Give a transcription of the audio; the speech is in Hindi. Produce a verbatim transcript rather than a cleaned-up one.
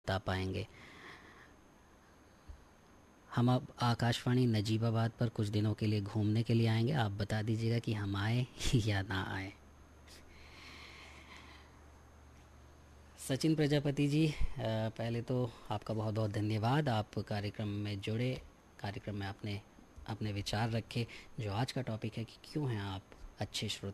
बता पाएंगे। हम अब आकाशवाणी नजीबाबाद पर कुछ दिनों के लिए घूमने के लिए आएंगे, आप बता दीजिएगा कि हम आए या ना आए। सचिन प्रजापति जी, अ, पहले तो आपका बहुत बहुत धन्यवाद, आप कार्यक्रम में जुड़े, कार्यक्रम में आपने अपने विचार रखे। जो आज का टॉपिक है कि क्यों हैं आप अच्छे श्रोता।